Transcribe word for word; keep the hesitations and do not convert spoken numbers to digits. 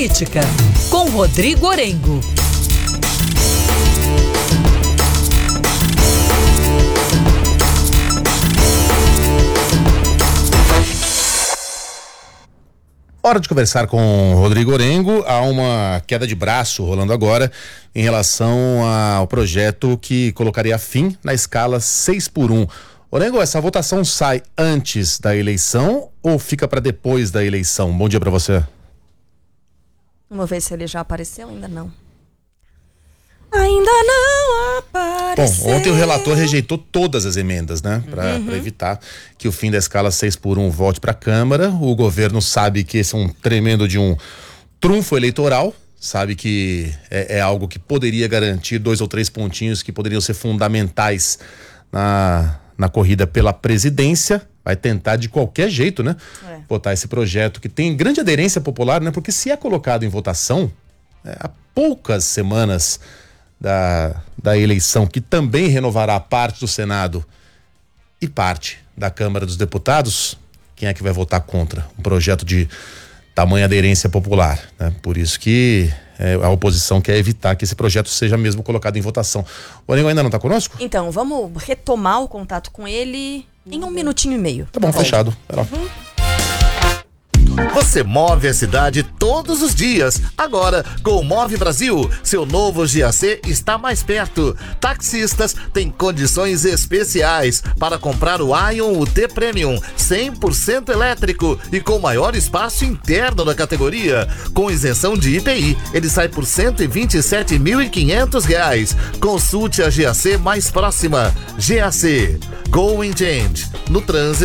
Política, com Rodrigo Orengo. Hora de conversar com o Rodrigo Orengo. Há uma queda de braço rolando agora em relação ao projeto que colocaria fim na escala seis por um. Orengo, essa votação sai antes da eleição ou fica para depois da eleição? Bom dia para você. Vamos ver se ele já apareceu, ainda não. Ainda não apareceu. Bom, ontem o relator rejeitou todas as emendas, né? Para uhum. evitar que o fim da escala seis por um volte para a Câmara. O governo sabe que esse é um tremendo de um trunfo eleitoral, sabe que é, é algo que poderia garantir dois ou três pontinhos que poderiam ser fundamentais na, na corrida pela presidência. Vai tentar de qualquer jeito, né? É. Votar esse projeto que tem grande aderência popular, né? Porque se é colocado em votação, é, há poucas semanas Da, da eleição, que também renovará parte do Senado e parte da Câmara dos Deputados, quem é que vai votar contra um projeto de tamanha aderência popular, né? Por isso que é, a oposição quer evitar que esse projeto seja mesmo colocado em votação. O Orengo ainda não está conosco? Então, vamos retomar o contato com ele em um minutinho e meio. Tá bom, tá fechado. Uhum. Você move a cidade todos os dias. Agora, com o Move Brasil, seu novo G A C está mais perto. Taxistas têm condições especiais para comprar o Ion U T Premium cem por cento elétrico e com maior espaço interno da categoria. Com isenção de I P I, ele sai por cento e vinte e sete mil e quinhentos reais. Consulte a G A C mais próxima. G A C, Go and Change. No trânsito